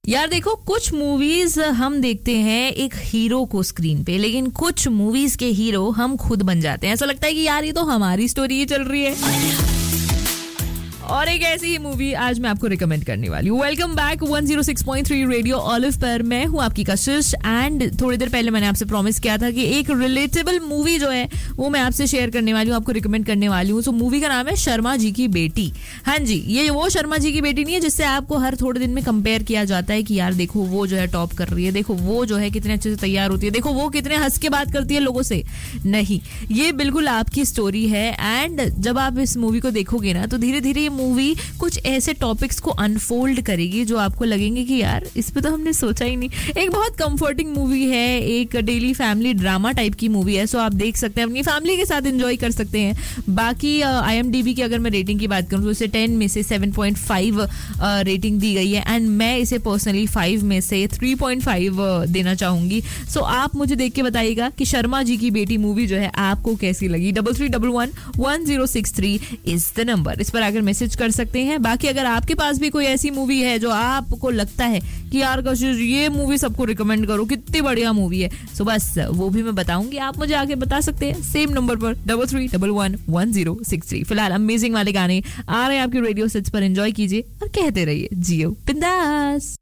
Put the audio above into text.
यार देखो, कुछ मूवीज हम देखते हैं एक हीरो को स्क्रीन पे, लेकिन कुछ मूवीज के हीरो हम खुद बन जाते हैं। ऐसा लगता है कि यार ये तो हमारी स्टोरी ही चल रही है। और एक ऐसी ही मूवी आज मैं आपको रिकमेंड करने वाली हूँ। वेलकम बैक 106.3 रेडियो ऑलिव पर। मैं हूँ आपकी कशिश एंड थोड़ी देर पहले मैंने आपसे प्रॉमिस किया था कि एक रिलेटेबल मूवी जो है वो मैं आपसे शेयर करने वाली हूँ, आपको रिकमेंड करने वाली हूँ। सो मूवी का नाम है शर्मा जी की बेटी। हाँ जी, ये वो शर्मा जी की बेटी नहीं है जिससे आपको हर थोड़े दिन में कंपेयर किया जाता है कि यार देखो वो जो है टॉप कर रही है, देखो वो जो है कितने अच्छे से तैयार होती है, देखो वो कितने हंस के बात करती है लोगों से। नहीं, ये बिल्कुल आपकी स्टोरी है। एंड जब आप इस मूवी को देखोगे ना तो धीरे धीरे ये मूवी कुछ ऐसे टॉपिक्स को अनफोल्ड करेगी जो आपको लगेंगे कि यार इस पे तो हमने सोचा ही नहीं। एक बहुत कंफर्टिंग मूवी है, एक डेली फैमिली ड्रामा टाइप की मूवी है। सो आप देख सकते हैं, अपनी फैमिली के साथ एंजॉय कर सकते हैं। बाकी IMDb की अगर मैं रेटिंग की बात करूं तो इसे 10 में से 7.5 रेटिंग दी गई है एंड मैं इसे पर्सनली 5 में से 3.5 देना चाहूंगी। सो आप मुझे देख के बताइएगा कि शर्मा जी की बेटी मूवी जो है आपको कैसी लगी। 33111063 इज द नंबर, इस पर आकर मैसेज कर सकते हैं। बाकी अगर आपके पास भी कोई ऐसी मूवी है जो आपको लगता है कि यार कशिश ये मूवी सबको रिकमेंड करो, कितनी बढ़िया मूवी है, सो बस वो भी मैं बताऊंगी, आप मुझे आके बता सकते हैं सेम नंबर पर 33111063। फिलहाल अमेजिंग वाले गाने आ रहे हैं आपके रेडियो सेट्स पर, एंजॉय कीजिए और कहते रहिए जियो बिंदास।